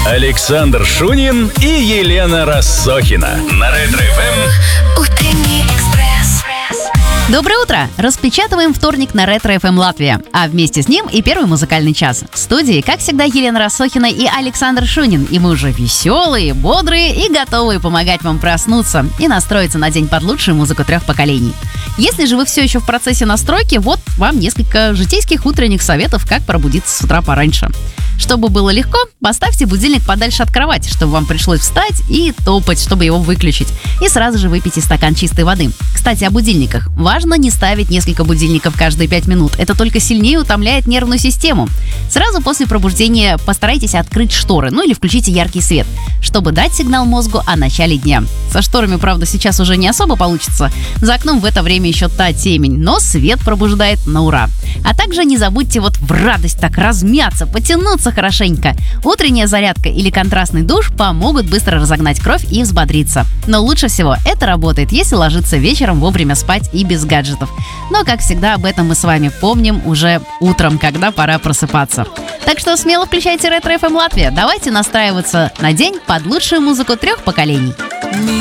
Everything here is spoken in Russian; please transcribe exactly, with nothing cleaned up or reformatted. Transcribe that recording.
Александр Шунин и Елена Рассохина на Ретро-эф эм. Утренний экспресс. Доброе утро! Распечатываем вторник на Ретро-эф эм Латвия, а вместе с ним и первый музыкальный час. В студии, как всегда, Елена Рассохина и Александр Шунин. И мы уже веселые, бодрые и готовые помогать вам проснуться и настроиться на день под лучшую музыку трех поколений. Если же вы все еще в процессе настройки, вот вам несколько житейских утренних советов, как пробудиться с утра пораньше. Чтобы было легко, поставьте будильник подальше от кровати, чтобы вам пришлось встать и топать, чтобы его выключить. И сразу же выпейте стакан чистой воды. Кстати, о будильниках. Важно не ставить несколько будильников каждые пять минут. Это только сильнее утомляет нервную систему. Сразу после пробуждения постарайтесь открыть шторы, ну или включите яркий свет, чтобы дать сигнал мозгу о начале дня. Со шторами, правда, сейчас уже не особо получится. За окном в это время еще та темень, но свет пробуждает на ура. А также не забудьте вот в радость так размяться, потянуться хорошенько. Утренняя зарядка или контрастный душ помогут быстро разогнать кровь и взбодриться. Но лучше всего это работает, если ложиться вечером вовремя спать и без гаджетов. Но, как всегда, об этом мы с вами помним уже утром, когда пора просыпаться. Так что смело включайте Ретро-эф эм Латвия. Давайте настраиваться на день под лучшую музыку трех поколений.